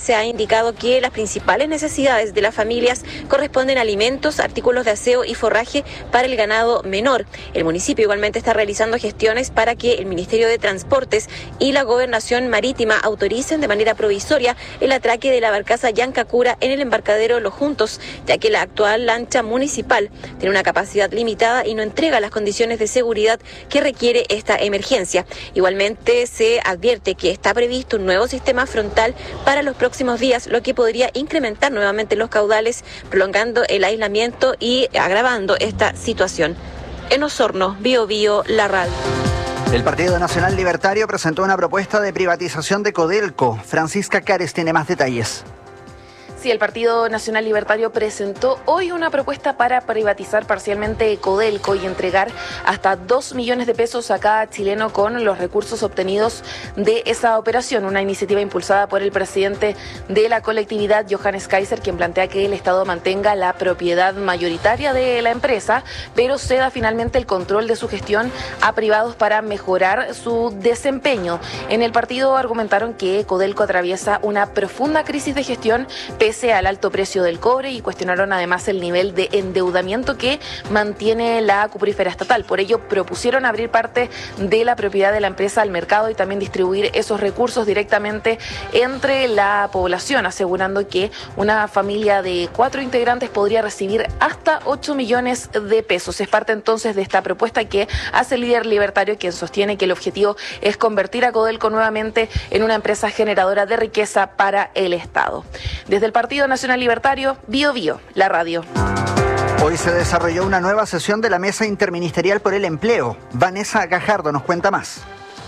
se ha indicado que las principales necesidades de las familias corresponden a alimentos, artículos de aseo y forraje para el ganado menor. El municipio igualmente está realizando gestiones para que el Ministerio de Transportes y la Gobernación Marítima autoricen de manera provisoria el atraque de la barcaza Yancacura en el embarcadero Los Juntos, ya que la actual lancha municipal tiene una capacidad limitada y no entrega las condiciones de seguridad que requiere esta emergencia. Igualmente se advierte que está previsto un nuevo sistema frontal para los próximos días, lo que podría incrementar nuevamente los caudales, prolongando el aislamiento y agravando esta situación. En Osorno, Bio Bio, la radio. El Partido Nacional Libertario presentó una propuesta de privatización de Codelco. Francisca Cares tiene más detalles. Sí, el Partido Nacional Libertario presentó hoy una propuesta para privatizar parcialmente Codelco y entregar hasta 2 millones de pesos a cada chileno con los recursos obtenidos de esa operación. Una iniciativa impulsada por el presidente de la colectividad, Johannes Kaiser, quien plantea que el Estado mantenga la propiedad mayoritaria de la empresa, pero ceda finalmente el control de su gestión a privados para mejorar su desempeño. En el partido argumentaron que Codelco atraviesa una profunda crisis de gestión pese al alto precio del cobre y cuestionaron además el nivel de endeudamiento que mantiene la cuprífera estatal. Por ello propusieron abrir parte de la propiedad de la empresa al mercado y también distribuir esos recursos directamente entre la población, asegurando que una familia de 4 integrantes podría recibir hasta 8 millones de pesos. Es parte entonces de esta propuesta que hace el líder libertario, quien sostiene que el objetivo es convertir a Codelco nuevamente en una empresa generadora de riqueza para el Estado. Desde el Partido Nacional Libertario, Bio Bio, la radio. Hoy se desarrolló una nueva sesión de la Mesa Interministerial por el Empleo. Vanessa Gajardo nos cuenta más.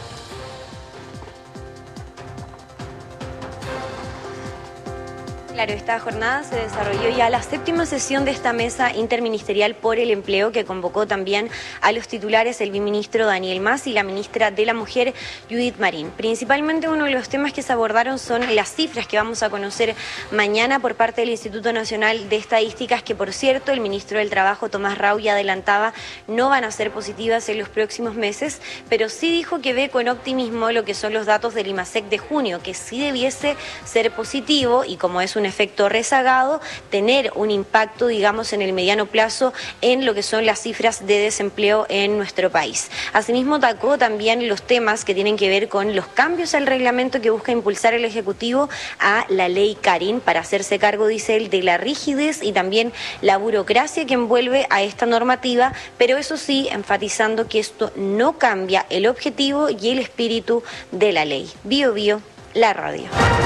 Claro, esta jornada se desarrolló ya la 7ª sesión de esta mesa interministerial por el empleo que convocó también a los titulares el viceministro Daniel Mas y la ministra de la Mujer Judith Marín. Principalmente uno de los temas que se abordaron son las cifras que vamos a conocer mañana por parte del Instituto Nacional de Estadísticas, que por cierto el ministro del Trabajo Tomás Rau ya adelantaba no van a ser positivas en los próximos meses, pero sí dijo que ve con optimismo lo que son los datos del IMASEC de junio, que sí debiese ser positivo y como es un efecto rezagado, tener un impacto, digamos, en el mediano plazo en lo que son las cifras de desempleo en nuestro país. Asimismo, tocó también los temas que tienen que ver con los cambios al reglamento que busca impulsar el Ejecutivo a la ley Karin para hacerse cargo, dice él, de la rigidez y también la burocracia que envuelve a esta normativa, pero eso sí, enfatizando que esto no cambia el objetivo y el espíritu de la ley. Bio Bio, la radio.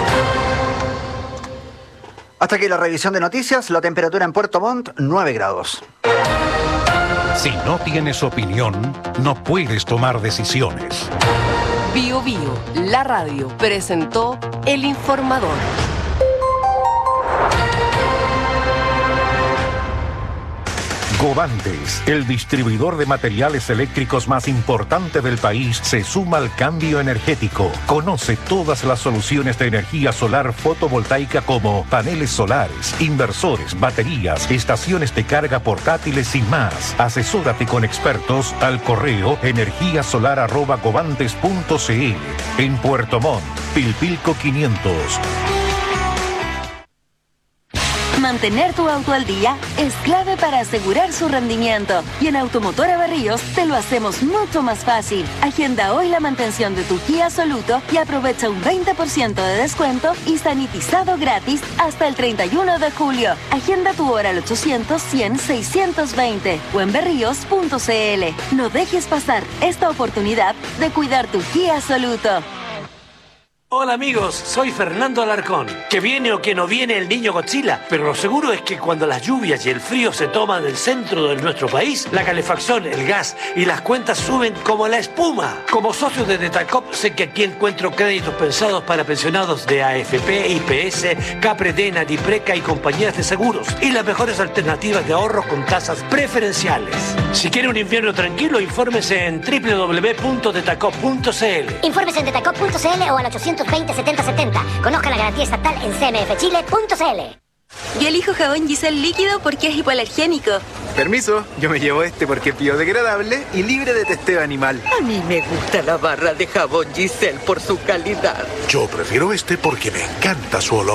Hasta aquí la revisión de noticias. La temperatura en Puerto Montt, 9 grados. Si no tienes opinión, no puedes tomar decisiones. Bio Bio, la radio, presentó El Informador. Govantes, el distribuidor de materiales eléctricos más importante del país, se suma al cambio energético. Conoce todas las soluciones de energía solar fotovoltaica como paneles solares, inversores, baterías, estaciones de carga portátiles y más. Asesórate con expertos al correo energiasolar@govantes.cl. En Puerto Montt, Pilpilco 500. Mantener tu auto al día es clave para asegurar su rendimiento. Y en Automotora Berríos te lo hacemos mucho más fácil. Agenda hoy la mantención de tu Kia Soluto y aprovecha un 20% de descuento y sanitizado gratis hasta el 31 de julio. Agenda tu hora al 800-100-620 o en berríos.cl. No dejes pasar esta oportunidad de cuidar tu Kia Soluto. Hola amigos, soy Fernando Alarcón. Que viene o que no viene el niño Godzilla, pero lo seguro es que cuando las lluvias y el frío se toman el centro de nuestro país, la calefacción, el gas y las cuentas suben como la espuma. Como socio de Detacop sé que aquí encuentro créditos pensados para pensionados de AFP, IPS, Capredena, Dipreca y compañías de seguros y las mejores alternativas de ahorro con tasas preferenciales. Si quiere un invierno tranquilo, infórmese en www.detacop.cl. Infórmese en detacop.cl o al 820-7070. Conozca la garantía estatal en cmfchile.cl. Yo elijo jabón Giselle líquido porque es hipoalergénico. Permiso, yo me llevo este porque es biodegradable y libre de testeo animal. A mí me gusta la barra de jabón Giselle por su calidad. Yo prefiero este porque me encanta su olor.